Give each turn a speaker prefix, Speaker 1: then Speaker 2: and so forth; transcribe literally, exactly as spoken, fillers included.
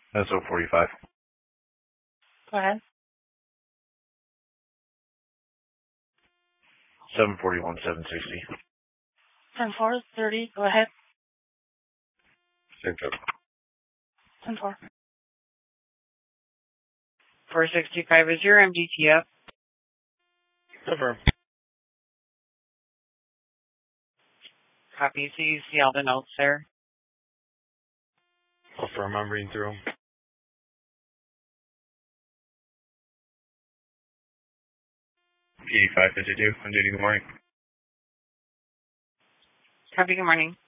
Speaker 1: S O forty-five.
Speaker 2: Go ahead.
Speaker 1: seven forty-one, seven sixty.
Speaker 2: ten four thirty. Go ahead.
Speaker 1: Same trip.
Speaker 2: ten four.
Speaker 3: four sixty-five is your M D T up.
Speaker 1: Confirm.
Speaker 3: Copy. So you see all the notes there.
Speaker 1: Confirm, I'm reading through them. eighty-five fifty-two on duty, good morning.
Speaker 3: Copy. Good morning.